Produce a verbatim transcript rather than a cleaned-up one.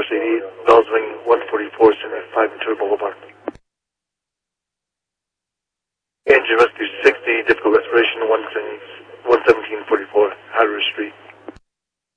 Northwest eighty-eight, Bell's Wing one forty-four, Center five Ventura Boulevard. Engine rescue sixty, difficult respiration one seventeen